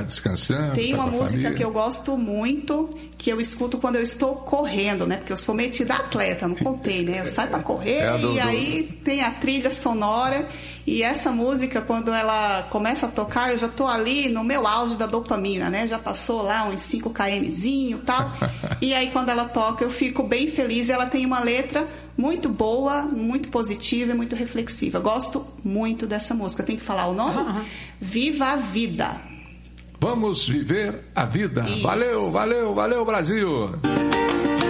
descansando. Tem uma música família. que eu gosto muito, que eu escuto quando eu estou correndo, né? Porque eu sou metida atleta, não contei, né? Eu saio para correr aí tem a trilha sonora. E essa música, quando ela começa a tocar, eu já tô ali no meu auge da dopamina, né? Já passou lá uns 5 kmzinho e tal. E aí, quando ela toca, eu fico bem feliz. Ela tem uma letra muito boa, muito positiva e muito reflexiva. Gosto muito dessa música. Tem que falar o nome? Viva a Vida. Vamos viver a vida. Isso. Valeu, Brasil.